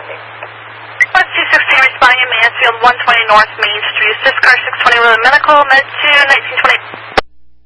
West 216 responding in Mansfield, 120 North Main Street. Assist car 620 with a medical, med to 1920.